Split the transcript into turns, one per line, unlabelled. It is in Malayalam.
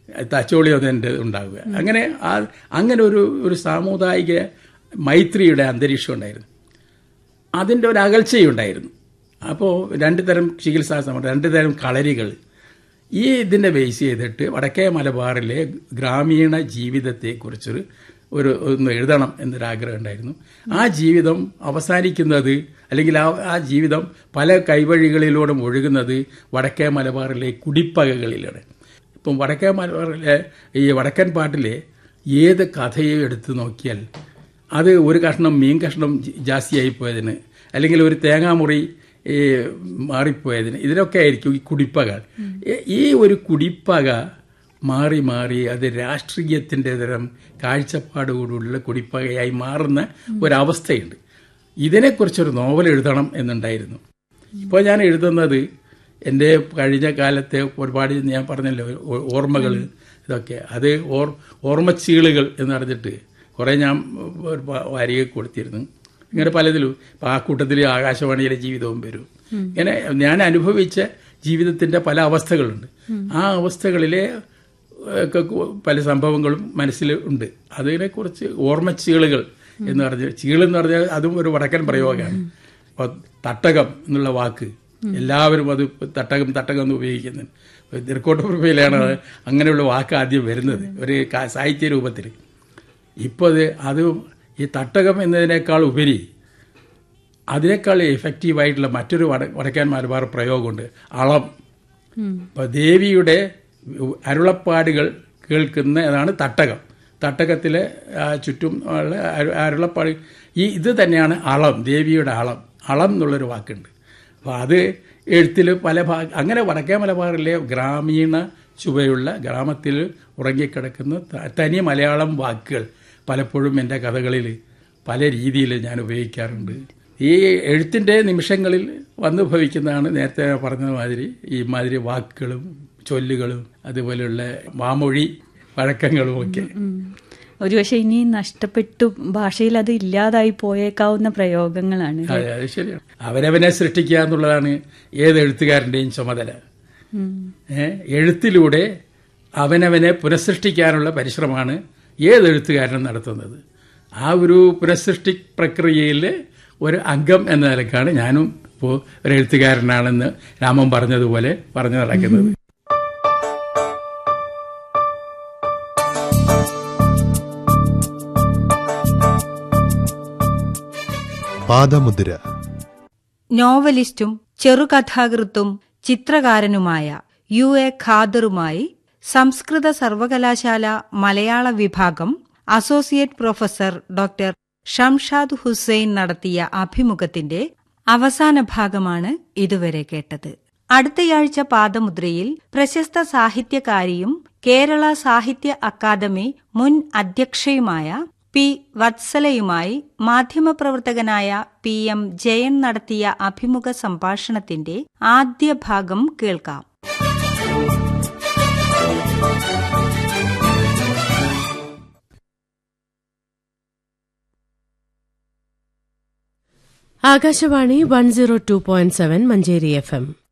തച്ചോളിയോ എൻ്റെ ഉണ്ടാവുക. അങ്ങനെ ഒരു സാമുദായിക മൈത്രിയുടെ അന്തരീക്ഷം ഉണ്ടായിരുന്നു. അതിൻ്റെ ഒരു അകൽച്ചയുണ്ടായിരുന്നു. അപ്പോൾ 2 തരം ചികിത്സാ സമരം, 2 തരം കളരികൾ, ഇതിനെ ബേസ് ചെയ്തിട്ട് വടക്കേ മലബാറിലെ ഗ്രാമീണ ജീവിതത്തെക്കുറിച്ചൊരു ഒന്ന് എഴുതണം എന്നൊരാഗ്രഹം ഉണ്ടായിരുന്നു. ആ ജീവിതം അവസാനിക്കുന്നത്, അല്ലെങ്കിൽ ആ ജീവിതം പല കൈവഴികളിലൂടെ ഒഴുകുന്നത് വടക്കേ മലബാറിലെ കുടിപ്പകകളിലാണ്. ഇപ്പം വടക്കേ മലബാറിലെ ഈ വടക്കൻ പാട്ടിലെ ഏത് കഥയെ എടുത്തു നോക്കിയാൽ അത് ഒരു കഷ്ണം മീൻ കഷ്ണം ജാസ്തിയായി പോയതിന്, അല്ലെങ്കിൽ ഒരു തേങ്ങാമുറി മാറിപ്പോയതിന്, ഇതിനൊക്കെ ആയിരിക്കും ഈ കുടിപ്പക. ഈ ഒരു കുടിപ്പക മാറി മാറി അത് രാഷ്ട്രീയത്തിൻ്റെ തരം കാഴ്ചപ്പാടുകൂടുള്ള കുടിപ്പകയായി മാറുന്ന ഒരവസ്ഥയുണ്ട്. ഇതിനെക്കുറിച്ചൊരു നോവൽ എഴുതണം എന്നുണ്ടായിരുന്നു. ഇപ്പോൾ ഞാൻ എഴുതുന്നത് എൻ്റെ കഴിഞ്ഞ കാലത്തെ ഒരുപാട്, ഞാൻ പറഞ്ഞല്ലോ, ഓർമ്മകൾ, ഇതൊക്കെ അത് ഓർമ്മച്ചീളുകൾ എന്ന് പറഞ്ഞിട്ട് കുറേ ഞാൻ വാരിക കൊടുത്തിരുന്നു. ഇങ്ങനെ പലതിലും ഇപ്പം ആ കൂട്ടത്തിൽ ആകാശവാണിയിലെ ജീവിതവും വരും. ഇങ്ങനെ ഞാൻ അനുഭവിച്ച ജീവിതത്തിൻ്റെ പല അവസ്ഥകളുണ്ട്. ആ അവസ്ഥകളിലെ പല സംഭവങ്ങളും മനസ്സിൽ ഉണ്ട്. അതിനെക്കുറിച്ച് ഓർമ്മച്ചീളുകൾ എന്ന് പറഞ്ഞാൽ, ചീളെന്ന് പറഞ്ഞാൽ അതും ഒരു വടക്കൻ പ്രയോഗമാണ്. അപ്പോൾ തട്ടകം എന്നുള്ള വാക്ക് എല്ലാവരും അത് തട്ടകം എന്ന് ഉപയോഗിക്കുന്നുണ്ട്. തിരുക്കോട്ടുപുറമയിലാണ് അങ്ങനെയുള്ള വാക്ക് ആദ്യം വരുന്നത് ഒരു സാഹിത്യ രൂപത്തിൽ. ഇപ്പോൾ അത് ഈ തട്ടകം എന്നതിനേക്കാൾ ഉപരി അതിനേക്കാൾ എഫക്റ്റീവായിട്ടുള്ള മറ്റൊരു വടക്കൻ മലബാർ പ്രയോഗമുണ്ട്, അളം. അപ്പോൾ ദേവിയുടെ അരുളപ്പാടുകൾ കേൾക്കുന്നതാണ് തട്ടകം. തട്ടകത്തിലെ ചുറ്റും ഉള്ള അരുളപ്പാട് ഇത് തന്നെയാണ് അളം, ദേവിയുടെ അളം എന്നുള്ളൊരു വാക്കുണ്ട്. അപ്പോൾ അത് എഴുത്തിൽ പല അങ്ങനെ വടക്കേ മലബാറിലെ ഗ്രാമീണ ചുവയുള്ള ഗ്രാമത്തിൽ ഉറങ്ങിക്കിടക്കുന്ന തനി മലയാളം വാക്കുകൾ പലപ്പോഴും എൻ്റെ കഥകളിൽ പല രീതിയിൽ ഞാൻ ഉപയോഗിക്കാറുണ്ട്. ഈ എഴുത്തിൻ്റെ നിമിഷങ്ങളിൽ വന്നു ഭവിക്കുന്നതാണ് നേരത്തെ പറഞ്ഞ മാതിരി ഈ മാതിരി വാക്കുകളും ചൊല്ലുകളും അതുപോലെയുള്ള വാമൊഴി വഴക്കങ്ങളും ഒക്കെ.
ഒരുപക്ഷെ ഇനി നഷ്ടപ്പെട്ടു, ഭാഷയിൽ അത് ഇല്ലാതായി പോയേക്കാവുന്ന പ്രയോഗങ്ങളാണ്.
അതെ, അത് ശരിയാണ്. അവനവനെ സൃഷ്ടിക്കുക എന്നുള്ളതാണ് ഏത് എഴുത്തുകാരൻ്റെയും ചുമതല. എഴുത്തിലൂടെ അവനവനെ പുനഃസൃഷ്ടിക്കാനുള്ള പരിശ്രമമാണ് ഏത് എഴുത്തുകാരനും നടത്തുന്നത്. ആ ഒരു പുനഃസൃഷ്ടി പ്രക്രിയയിൽ ഒരു അംഗം എന്ന നിലക്കാണ് ഞാനും ഇപ്പോൾ ഒരു എഴുത്തുകാരനാണെന്ന് രാമൻ പറഞ്ഞതുപോലെ പറഞ്ഞു നടക്കുന്നത്.
പാദമുദ്ര.
നോവലിസ്റ്റും ചെറുകഥാകൃത്തും ചിത്രകാരനുമായ UA ഖാദറുമായി സംസ്കൃത സർവകലാശാല മലയാള വിഭാഗം associate professor doctor Shamshad Hussain നടത്തിയ അഭിമുഖത്തിന്റെ അവസാന ഭാഗമാണ് ഇതുവരെ കേട്ടത്. അടുത്തയാഴ്ച പാദമുദ്രയിൽ പ്രശസ്ത സാഹിത്യകാരിയും കേരള സാഹിത്യ അക്കാദമി മുൻ അധ്യക്ഷയുമായ പി വത്സലയുമായി മാധ്യമപ്രവർത്തകനായ PM ജയൻ നടത്തിയ അഭിമുഖ സംഭാഷണത്തിന്റെ ആദ്യ ഭാഗം കേൾക്കാം.
ആകാശവാണി 102.7 മഞ്ചേരി FM.